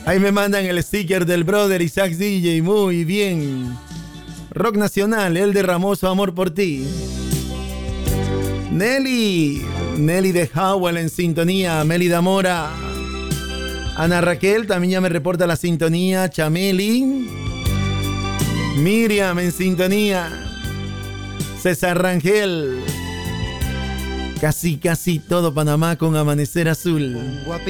Ahí me mandan el sticker del brother Isaac DJ. Muy bien. Rock Nacional, él derramó su amor por ti. Nelly de Howell en sintonía. Mélida Mora. Ana Raquel también ya me reporta la sintonía. Chameli. Miriam en sintonía. César Rangel. Casi todo Panamá con amanecer azul.